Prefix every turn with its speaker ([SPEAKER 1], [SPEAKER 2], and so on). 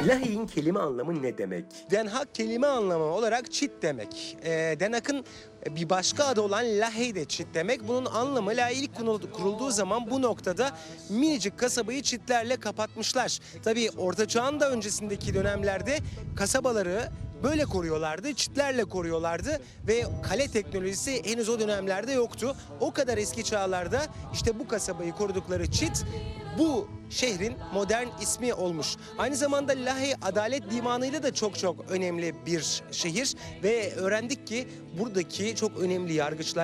[SPEAKER 1] Lahey'in kelime anlamı ne demek?
[SPEAKER 2] Den Haag kelime anlamı olarak çit demek. Den Haag'ın bir başka adı olan Lahey de çit demek. Bunun anlamı Lahey ilk kurulduğu zaman bu noktada minicik kasabayı çitlerle kapatmışlar. Tabii Orta Çağ'ın da öncesindeki dönemlerde kasabaları böyle koruyorlardı, çitlerle koruyorlardı ve kale teknolojisi henüz o dönemlerde yoktu. O kadar eski çağlarda işte bu kasabayı korudukları çit bu şehrin modern ismi olmuş. Aynı zamanda Lahey Adalet Divanı'yla da çok önemli bir şehir ve öğrendik ki buradaki çok önemli yargıçlar